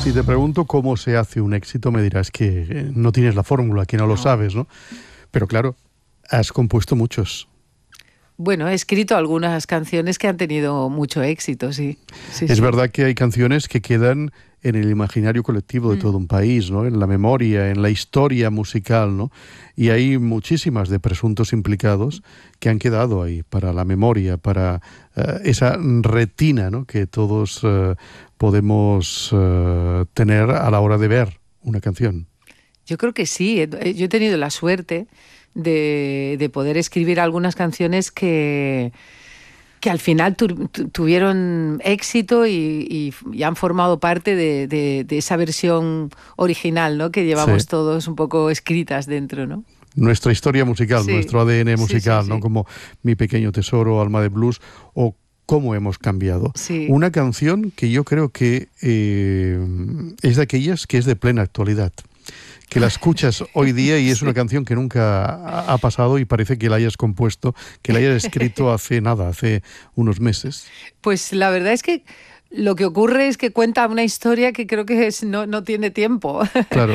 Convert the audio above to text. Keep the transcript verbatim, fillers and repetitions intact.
Si te pregunto cómo se hace un éxito, me dirás que no tienes la fórmula, que no lo sabes, ¿no? Pero claro, has compuesto muchos. Bueno, he escrito algunas canciones que han tenido mucho éxito, sí. sí es sí. verdad que hay canciones que quedan en el imaginario colectivo de mm. todo un país, ¿no? En la memoria, en la historia musical, ¿no? Y hay muchísimas de presuntos implicados que han quedado ahí para la memoria, para uh, esa retina, ¿no? Que todos uh, podemos uh, tener a la hora de ver una canción. Yo creo que sí. Yo he tenido la suerte de, de poder escribir algunas canciones que, que al final tu, tu, tuvieron éxito y, y, y han formado parte de, de, de esa versión original, ¿no? Que llevamos sí. todos un poco escritas dentro, ¿no? Nuestra historia musical, sí. nuestro A D N musical, sí, sí, ¿no? sí. Como Mi Pequeño Tesoro, Alma de Blues o Cómo hemos cambiado. Sí. Una canción que yo creo que eh, es de aquellas que es de plena actualidad. Que la escuchas hoy día y es sí. una canción que nunca ha pasado y parece que la hayas compuesto, que la hayas escrito hace nada, hace unos meses. Pues la verdad es que lo que ocurre es que cuenta una historia que creo que es, no, no tiene tiempo. Claro.